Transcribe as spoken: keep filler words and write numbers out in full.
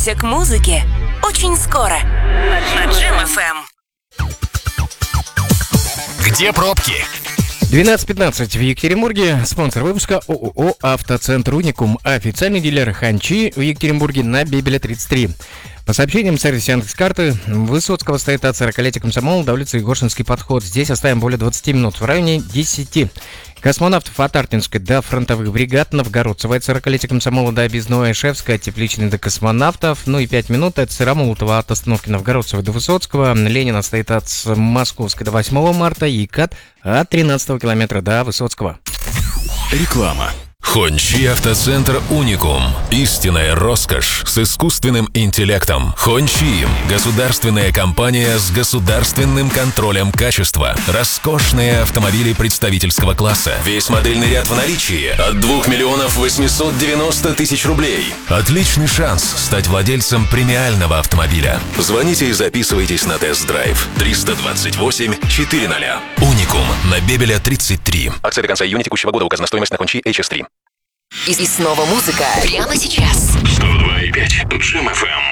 Приготовься к музыке очень скоро на Джем эф эм. Где пробки? двенадцать пятнадцать в Екатеринбурге. Спонсор выпуска ООО «Автоцентр Уникум». Официальный дилер Ханчи в Екатеринбурге на Бебеля тридцать три. По сообщениям сервиса Яндекс.Карты, Высоцкого стоит от сорокалетия комсомола до улицы Егоршинский подход. Здесь оставим более двадцать минут, в районе десяти. Космонавтов от Артинской до фронтовых бригад, Новгородцева от сорокалетия комсомола до Объездной, Шевская от Тепличной до Космонавтов. Ну и пять минут от Сыромолотова от остановки Новгородцева до Высоцкого. Ленина стоит от Московской до восьмого марта, Екат от тринадцатого километра до Высоцкого. Реклама. Хончи Автоцентр Уникум. Истинная роскошь с искусственным интеллектом. Хончи – государственная компания с государственным контролем качества. Роскошные автомобили представительского класса. Весь модельный ряд в наличии от двух миллионов восемьсот девяносто тысяч рублей. Отличный шанс стать владельцем премиального автомобиля. Звоните и записывайтесь на тест-драйв. триста двадцать восемь четыреста. Уникум на Бебеля тридцать три. Акция до конца июня текущего года. Указана стоимость на Хончи эйч эс три. И, и снова музыка прямо сейчас. сто два и пять Джем эф эм.